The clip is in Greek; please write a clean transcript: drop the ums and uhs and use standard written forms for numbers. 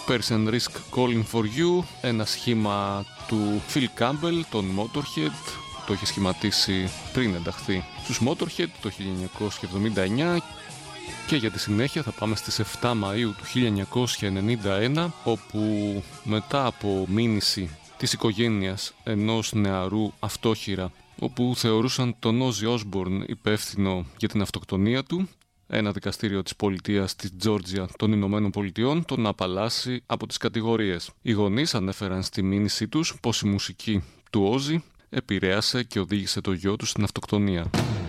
Persian Risk Calling for You, ένα σχήμα του Phil Campbell, των Motorhead. Το είχε σχηματίσει πριν ενταχθεί στους Motorhead το 1979 και για τη συνέχεια θα πάμε στις 7 Μαΐου του 1991, όπου μετά από μήνυση της οικογένειας ενός νεαρού αυτόχειρα, όπου θεωρούσαν τον Ozzy Osbourne υπεύθυνο για την αυτοκτονία του, ένα δικαστήριο της πολιτείας της Τζόρτζια των Ηνωμένων Πολιτειών τον απαλλάσσει από τις κατηγορίες. Οι γονείς ανέφεραν στη μήνυσή τους πως η μουσική του Ozzy επηρέασε και οδήγησε το γιο του στην αυτοκτονία.